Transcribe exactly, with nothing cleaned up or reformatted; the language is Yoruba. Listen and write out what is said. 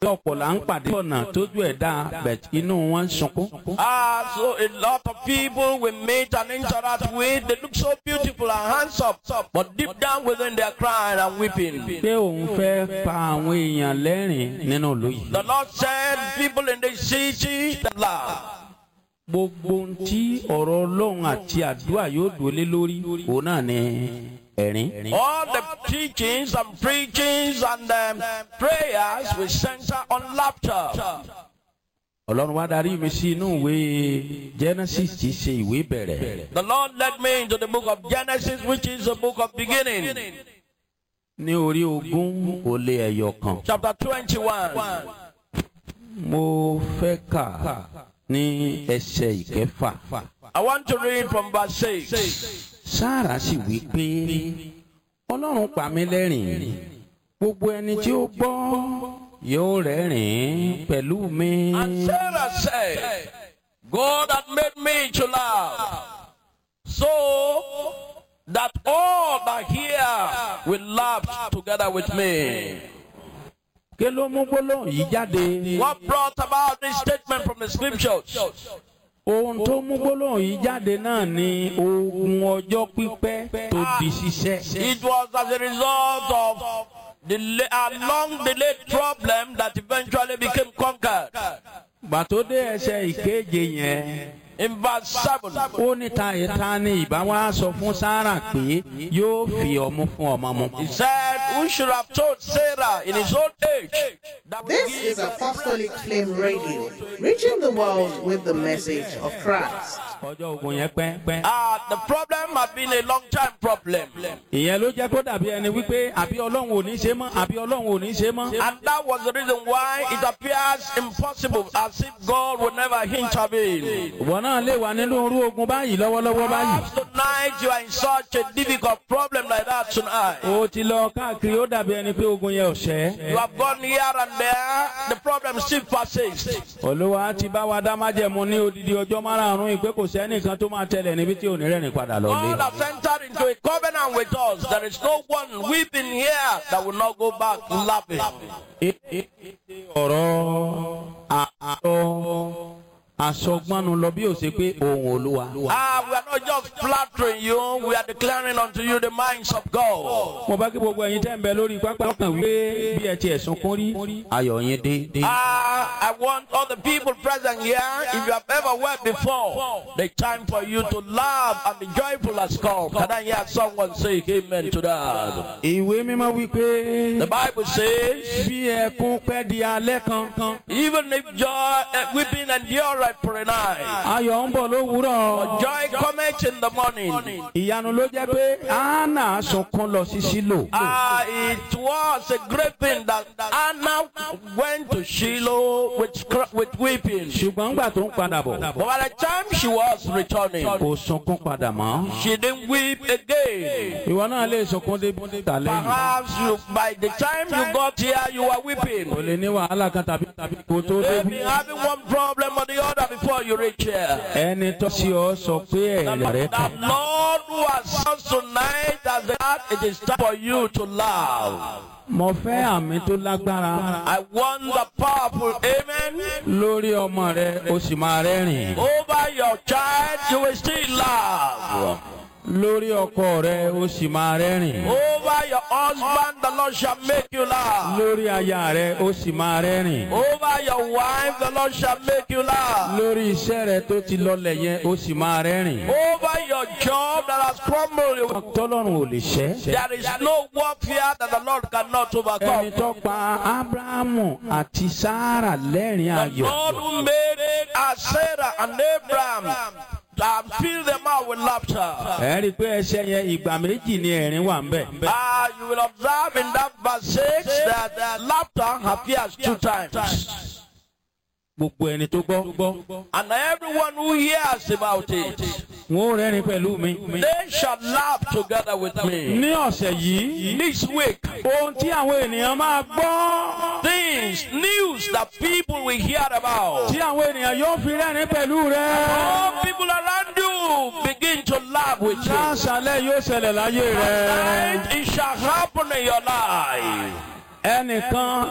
ọ̀pọ̀ là ń pàdé ọ̀nà tójú ẹ̀ dá bẹ̀t inú wọn sunkún. Ah, so a lot of people we meet and interact with, they look so beautiful and handsome, but deep down within they are crying and weeping. pé òun fẹ́ pa àwọn èèyàn lẹ́rìn nínú ìlú yìí. The Lord said, people in the city that laugh. gbogbo ohun tí ọ̀rọ̀ Ọlọ́run àti àdúrà yóò dúró lórí òun náà ni ẹ̀rín. All the teachings and preachings and um, prayers will center on laughter. Ọlọ́run wá darí mi sí inú ìwé Genesis tí í ṣe ìwé bẹ̀rẹ̀. The Lord led me into the book of Genesis, which is the book of beginning. ní orí ogún ó lé ẹyọ kan. Chapter twenty-one. mo fẹ́ kà ní ẹsẹ̀ ìkẹfà. I want to read from verse six. Sáárà sì wí pé Ọlọ́run pa mí lẹ́rìn, gbogbo ẹni tí ó gbọ́ yóò rẹ́rìn pẹ̀lú mi. And Sarah said, God had made me to laugh, so that all that hear will laugh together with me. Kí ló mú gbólóhùn yìí jáde? What brought about this statement from the scriptures? Ohun tó mú gbólóhùn yìí jáde náà ni ogun ọjọ́ pípẹ́ tó di ṣíṣẹ́. It was as a result of the a long delayed problem that eventually became conquered. Bàtó dé ẹsẹ̀ ìkeje yẹn. In verse seven, ó ní ta ìta ni ìbá wa sọ fún Sáárà pé yóò fi ọmú fún ọmọ mu. he said, who should have told Sarah in his old age that we This give is Apostolic Flame Radio, reaching the world with the message of Christ. Ọjọ́ ogun yẹn pẹ́ pẹ́. Ah, the problem had been a long time problem. Ìyẹn ló jẹ́ kó dàbí ẹni wípé àbí Ọlọ́run ò ní ṣe mọ́ àbí Ọlọ́run ò ní ṣe mọ́. And that was the reason why it appears impossible, as if God would never intervene. Ìwọ náà lè wà nínú irú ogun báyìí lọ́wọ́lọ́wọ́ báyìí. Perhaps tonight you are in such a difficult problem like that tonight. O ti lọ káàkiri ó dàbí ẹni pé ogun yẹn ò ṣẹ́. You have gone here and there, the problem still persists. Olúwa ti bá wa dá májẹ̀mú ní odidi ọjọ́ márààrún ìpé kò sẹ́nìkan tó máa tẹ̀lé níbi tí ò ní rẹ́rìn padà lọ lé. God has entered into a covenant with us. There is no one weeping here that will not go back laughing. Ọ̀rọ̀ àárọ̀ àsọgbọ́nu lọ bí ó ṣe pé ohùn Olúwa. Ah, we are not just flattering you, we are declaring unto you the minds of God. Mo bá kí gbogbo ẹ̀yin tẹ́ ń bẹ lórí pápá ọkàn wípé bí ẹ ti ẹ̀sùn kún rí ayọ̀ yín dé. Ah, I want all the people present here, if you have ever wept before, the time for you to laugh and be joyful has come. Can I hear someone say amen to that? Ìwé mímọ́ wípé The Bible says, bí ẹkún pẹ́ di alẹ́ kan, even if joy, uh, weeping endure for a night, ayọ̀ ń bọ̀ lówùúrọ̀. joy cometh in the morning. Ìyanu ló jẹ́ pé Hánà sunkún lọ sí Ṣílò. Ah, it was a great thing that Anna went to Shiloh with, with weeping. Ṣùgbọ́n ńgbà tó ń padà bọ̀, But by the time she was returning, kò sunkún padà mọ́. she didn't weep again. Ìwọ náà lè sunkún dé tà lẹ́yìn. Perhaps you, by the time you got here, you were weeping. O lè ní wàhálà kan tàbí tàbí kò tó Maybe débi. having one problem or the other before you reach here. Ẹni tó sí ọ sọ pé ẹ̀rẹ̀ rẹ̀ The kàn. Lord who has us tonight has that it is time for you to laugh. Mo fẹ́ àmì tó lágbára. I want the powerful amen. Lórí ọmọ rẹ, o sì máa rẹ́rìn. Over your child, you will still laugh. Lórí ọkọ rẹ, o sì máa rẹ́rìn. Over your husband, the Lord shall make you laugh. Lórí aya rẹ, o sì máa rẹ́rìn. Over your wife, the Lord shall make you laugh. Lórí iṣẹ́ rẹ tó ti lọlẹ̀ yẹn, o sì máa rẹ́rìn. Over your job that has crumbled, you will- Tọ́lọ́run ò lè ṣẹ́. there is no warfare that the Lord cannot Ẹni overcome. tó pa Ábúráhámù àti Sáárà lẹ́rìn The ayọ̀. Lord who made it as Sarah and Abraham and fill them out with laughter. Ẹ rí i pé ẹsẹ̀ yẹn ìgbà méjì ni ẹ̀rín wà ń bẹ̀. Ah, you will observe in that verse six that uh, laughter appears two times. Gbogbo ẹni tó gbọ́, And everyone who hears about it, wọ́n ó rẹ́rìn pẹ̀lú mi. they shall laugh together with me. Ní ọ̀sẹ̀ yìí, This week, ohun tí àwọn ènìyàn máa gbọ́, things, news that people will hear about. tí àwọn ènìyàn yóò fi rẹ́rìn pẹ̀lú rẹ. All people around you begin to laugh with you. Láṣálẹ̀ yóò ṣẹlẹ̀ láyé rẹ. And it shall happen in your life. Ẹnìkan